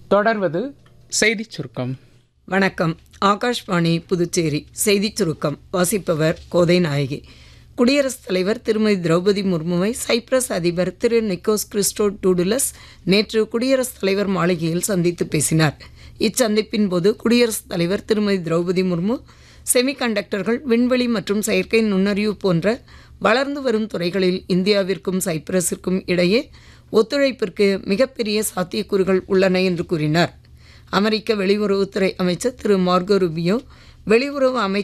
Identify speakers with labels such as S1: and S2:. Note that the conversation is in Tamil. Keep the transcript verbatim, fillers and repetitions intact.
S1: தொடர்வது செய்திச் சுருக்கம்.
S2: வணக்கம். ஆகாஷ்வாணி புதுச்சேரி செய்திச் சுருக்கம் வாசிப்பவர் கோதை நாயகி. குடியரசுத் தலைவர் திருமதி திரௌபதி முர்முவை சைப்ரஸ் அதிபர் திரு நிக்கோஸ் கிறிஸ்டோடூடுலஸ் நேற்று குடியரசுத் தலைவர் மாளிகையில் சந்தித்து பேசினார். இச்சந்திப்பின் போது குடியரசுத் தலைவர் திருமதி திரௌபதி முர்மு செமிகண்டக்டர்கள், விண்வெளி மற்றும் செயற்கை நுண்ணறிவு போன்ற வளர்ந்து வரும் துறைகளில் இந்தியாவிற்கும் சைப்ரஸிற்கும் இடையே ஒத்துழைப்பிற்கு மிகப்பெரிய சாத்தியக்கூறுகள் உள்ளன என்று கூறினார். அமெரிக்க வெளியுறவுத்துறை அமைச்சர் திரு மார்கோ ரூபியோ வெளியுறவு அமைச்சர்